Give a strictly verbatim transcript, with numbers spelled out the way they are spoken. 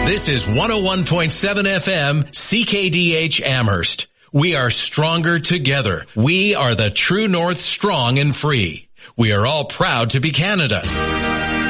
This is one oh one point seven F M, C K D H Amherst. We are stronger together. We are the True North, strong and free. We are all proud to be Canada.